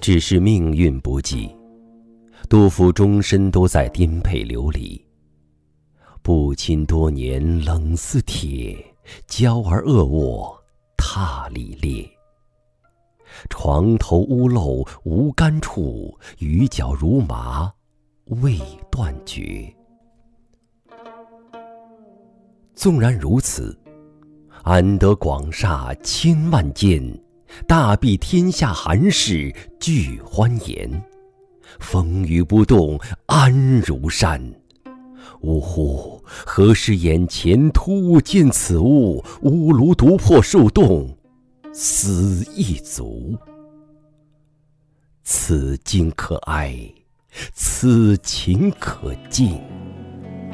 只是命运不济，杜甫终身都在颠沛流离。不亲多年冷似铁，娇儿恶卧榻里裂。床头屋漏无干处，鱼脚如麻未断绝。纵然如此，安得广厦千万间，大庇天下寒士俱欢颜。风雨不动安如山。呜呼！何时眼前突见此物？屋庐独破树洞，思亦足。此景可哀，此情可敬。